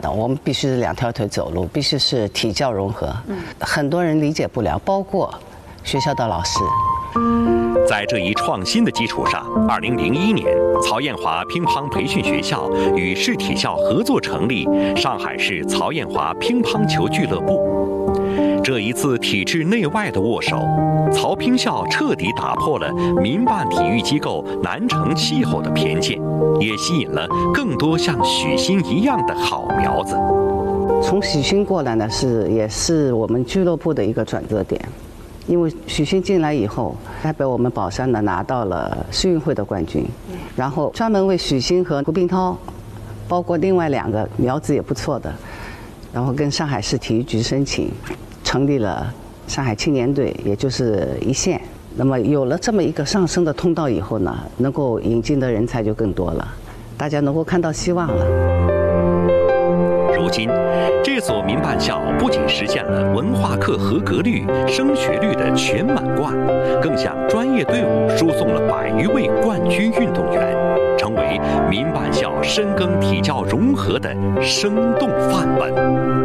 的，我们必须是2条腿走路，必须是体教融合。很多人理解不了，包括学校的老师。 在这一创新的基础上，2001年，曹艳华乒乓培训学校与市体校合作成立上海市曹艳华乒乓球俱乐部。这一次体制内外的握手，曹乒校彻底打破了民办体育机构难成气候的偏见，也吸引了更多像许昕一样的好苗子。 从许昕过来呢，也是我们俱乐部的一个转折点。因为许昕进来以后，代表我们宝山呢拿到了世运会的冠军，然后专门为许昕和胡冰涛，包括另外2个苗子也不错的，然后跟上海市体育局申请，成立了上海青年队，也就是一线。那么有了这么一个上升的通道以后呢，能够引进的人才就更多了，大家能够看到希望了。 如今，这所民办校不仅实现了文化课合格率、升学率的全满贯，更向专业队伍输送了100余位冠军运动员，成为民办校深耕体教融合的生动范本。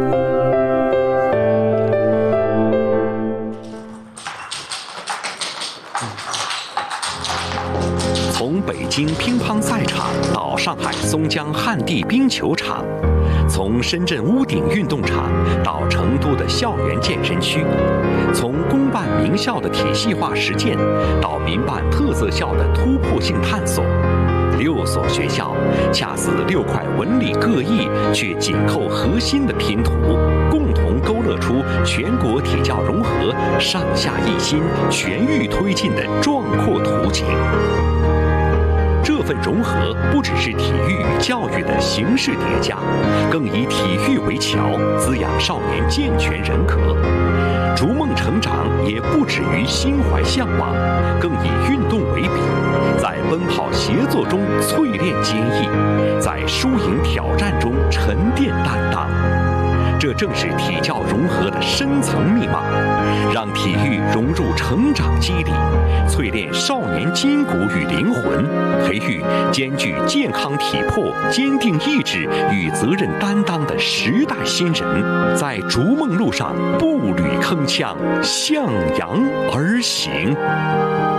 从北京乒乓赛场到上海松江旱地冰球场，从深圳屋顶运动场到成都的校园健身区，从公办名校的体系化实践到民办特色校的突破性探索，6所学校恰似6块纹理各异却紧扣核心的拼图，共同勾勒出全国体教融合上下一心、全域推进的壮阔图景。这份融合不只是体育与教育的形式叠加，更以体育为桥，滋养少年健全人格。逐梦成长也不止于心怀向往，更以运动为笔，在奔跑协作中淬炼坚毅，在输赢挑战中沉淀担当。这正是体教融合的深层密码，让体育融入成长肌理，淬炼少年筋骨与灵魂，培育兼具健康体魄、坚定意志与责任担当的时代新人，在逐梦路上步履铿锵，向阳而行。